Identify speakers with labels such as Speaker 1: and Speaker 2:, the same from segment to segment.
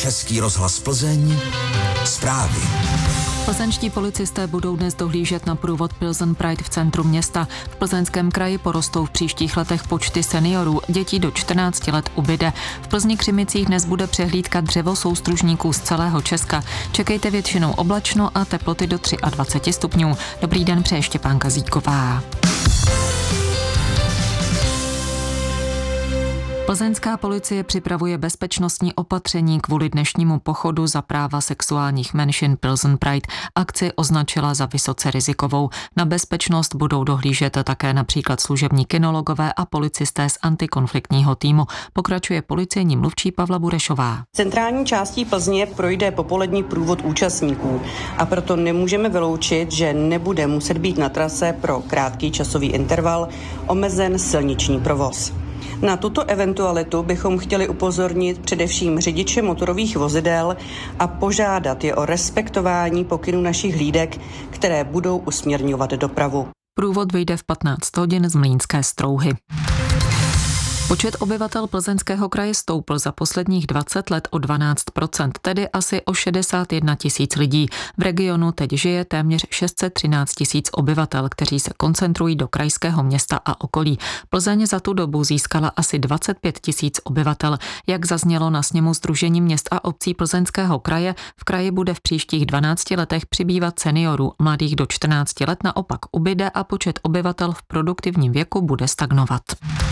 Speaker 1: Český rozhlas Plzeň, zprávy.
Speaker 2: Plzeňští policisté budou dnes dohlížet na průvod Pilsen Pride v centru města. V Plzeňském kraji porostou v příštích letech počty seniorů, dětí do 14 let ubyde. V Plzni Křimicích dnes bude přehlídka dřevosoustružníků z celého Česka. Čekejte většinou oblačno a teploty do 23 stupňů. Dobrý den, přeje Štěpánka Zítková. Plzeňská policie připravuje bezpečnostní opatření kvůli dnešnímu pochodu za práva sexuálních menšin Pilsen Pride. Akci označila za vysoce rizikovou. Na bezpečnost budou dohlížet také například služební kinologové a policisté z antikonfliktního týmu. Pokračuje policejní mluvčí Pavla Burešová.
Speaker 3: Centrální částí Plzně projde popolední průvod účastníků a proto nemůžeme vyloučit, že nebude muset být na trase pro krátký časový interval omezen silniční provoz. Na tuto eventualitu bychom chtěli upozornit především řidiče motorových vozidel a požádat je o respektování pokynů našich hlídek, které budou usměrňovat dopravu.
Speaker 2: Průvod vyjde v 15 hodin z Mlýnské Strouhy. Počet obyvatel Plzeňského kraje stoupl za posledních 20 let o 12%, tedy asi o 61 000 lidí. V regionu teď žije téměř 613 000 obyvatel, kteří se koncentrují do krajského města a okolí. Plzeň za tu dobu získala asi 25 000 obyvatel. Jak zaznělo na sněmu Sdružení měst a obcí Plzeňského kraje, v kraji bude v příštích 12 letech přibývat seniorů. Mladých do 14 let naopak ubyde a počet obyvatel v produktivním věku bude stagnovat.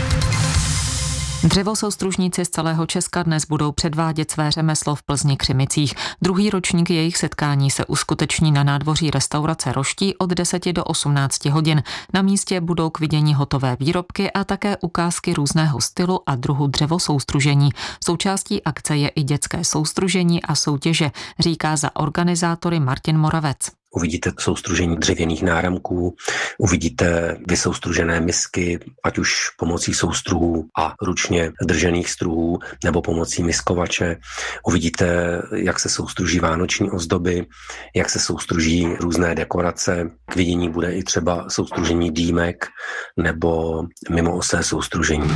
Speaker 2: Dřevosoustružníci z celého Česka dnes budou předvádět své řemeslo v Plzni Křimicích. Druhý ročník jejich setkání se uskuteční na nádvoří restaurace Roští od 10 do 18 hodin. Na místě budou k vidění hotové výrobky a také ukázky různého stylu a druhu dřevosoustružení. Součástí akce je i dětské soustružení a soutěže, říká za organizátory Martin Moravec.
Speaker 4: Uvidíte soustružení dřevěných náramků, uvidíte vysoustružené misky, ať už pomocí soustruhů a ručně držených struhů nebo pomocí miskovače. Uvidíte, jak se soustruží vánoční ozdoby, jak se soustruží různé dekorace. K vidění bude i třeba soustružení dýmek nebo mimoosé soustružení.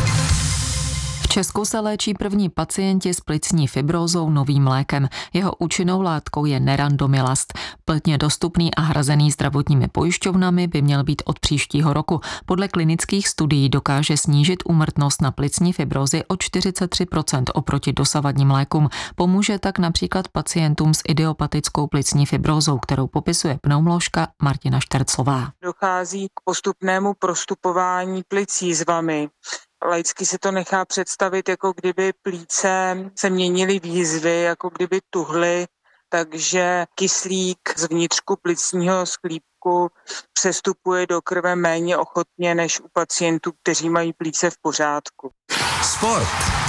Speaker 2: V Česku se léčí první pacienti s plicní fibrózou novým lékem. Jeho účinnou látkou je nerandomilast. Plně dostupný a hrazený zdravotními pojišťovnami by měl být od příštího roku. Podle klinických studií dokáže snížit úmrtnost na plicní fibrózy o 43% oproti dosavadním lékům. Pomůže tak například pacientům s idiopatickou plicní fibrózou, kterou popisuje pneumoložka Martina Šterclová.
Speaker 5: Dochází k postupnému prostupování plicí zvami. Laicky se to nechá představit, jako kdyby plíce se měnily v jizvy, jako kdyby tuhly, takže kyslík z vnitřku plicního sklípku přestupuje do krve méně ochotně než u pacientů, kteří mají plíce v pořádku.
Speaker 1: Sport.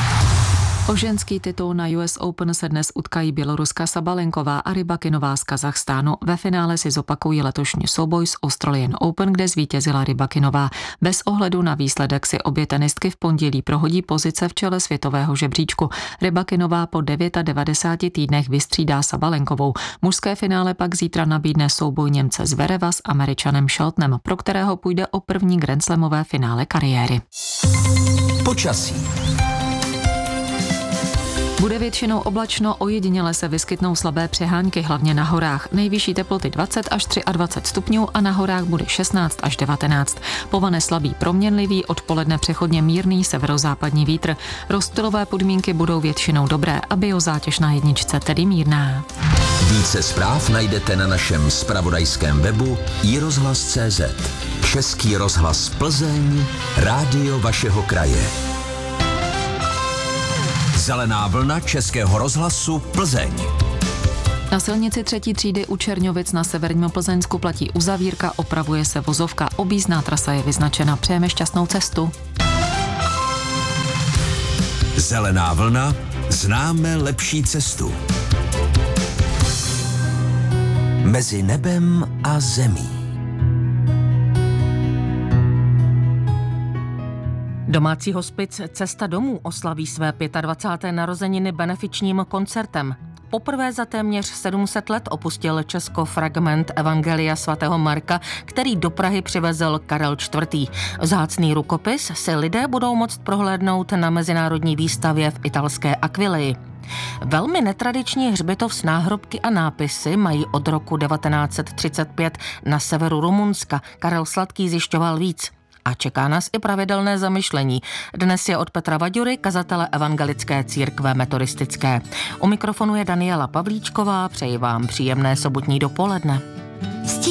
Speaker 2: O ženský titul na US Open se dnes utkají Běloruska Sabalenková a Rybakinová z Kazachstánu. Ve finále si zopakují letošní souboj s Australian Open, kde zvítězila Rybakinová. Bez ohledu na výsledek si obě tenistky v pondělí prohodí pozice v čele světového žebříčku. Rybakinová po 99 týdnech vystřídá Sabalenkovou. Mužské finále pak zítra nabídne souboj Němce Zvereva s Američanem Sheltonem, pro kterého půjde o první grandslamové finále kariéry.
Speaker 1: Počasí.
Speaker 2: Bude většinou oblačno, ojediněle se vyskytnou slabé přehánky, hlavně na horách. Nejvyšší teploty 20 až 23 stupňů a na horách bude 16 až 19. Povane slabý proměnlivý, odpoledne přechodně mírný severozápadní vítr. Rozptylové podmínky budou většinou dobré a biozátěž na jedničce tedy mírná.
Speaker 1: Více zpráv najdete na našem zpravodajském webu iRozhlas.cz. Český rozhlas Plzeň, rádio vašeho kraje. Zelená vlna Českého rozhlasu Plzeň.
Speaker 2: Na silnici 3. třídy u Čerňovic na severním Plzeňsku platí uzavírka, opravuje se vozovka, objízdná trasa je vyznačena. Přejeme šťastnou cestu.
Speaker 1: Zelená vlna, známe lepší cestu. Mezi nebem a zemí.
Speaker 6: Domácí hospic Cesta domů oslaví své 25. narozeniny benefičním koncertem.
Speaker 2: poprvé za téměř 700 let opustil Česko fragment Evangelia svatého Marka, který do Prahy přivezl Karel IV. Vzácný rukopis si lidé budou moct prohlédnout na mezinárodní výstavě v italské Aquileji. Velmi netradiční hřbitov s náhrobky a nápisy mají od roku 1935 na severu Rumunska. Karel Sladký zjišťoval víc. A čeká nás i pravidelné zamyšlení. Dnes je od Petra Vaďury, kazatele Evangelické církve metodistické. U mikrofonu je Daniela Pavlíčková, přeji vám příjemné sobotní dopoledne.